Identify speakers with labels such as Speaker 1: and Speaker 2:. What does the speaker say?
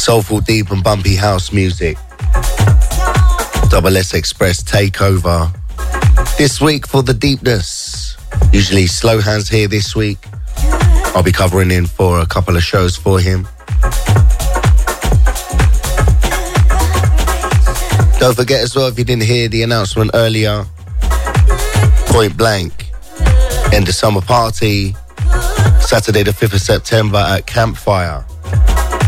Speaker 1: Soulful, deep and bumpy house music. Double S Express takeover. This week for the deepness. Usually Slow Hands here this week. I'll be covering in for a couple of shows for him. Don't forget as well, if you didn't hear the announcement earlier, Point Blank, end of summer party, Saturday the 5th of September at Campfire.